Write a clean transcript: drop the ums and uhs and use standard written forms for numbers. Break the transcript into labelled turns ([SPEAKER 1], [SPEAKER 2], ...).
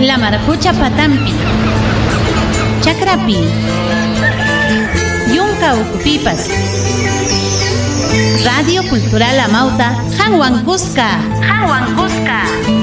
[SPEAKER 1] La Marcucha Patampi, Chakrapi, Yunka Ukupipas, Radio Cultural Amauta, Hanhuancusca.